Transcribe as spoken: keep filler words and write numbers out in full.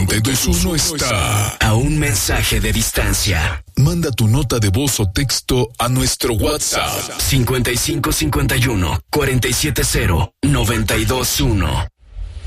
noventa y dos uno está a un mensaje de distancia. Manda tu nota de voz o texto a nuestro WhatsApp cincuenta y cinco cincuenta y uno cuarenta y siete cero noventa y dos uno.